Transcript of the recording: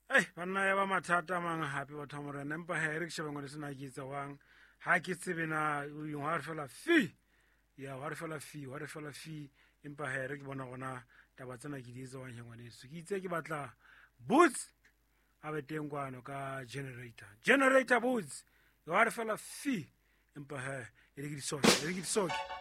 banna ya ba mathata a mang hape batho ba morena empa he re ke shebengwe le sena ke itsewang ha ke tsebe na wa re fela fi ya wa re fela fi empa he re ke bona gona taba tsena ke di itsewang hengwaneso ke itse ke batla boots a be teng kwano ka generator boots wa re fela fi empa he e re ke di soke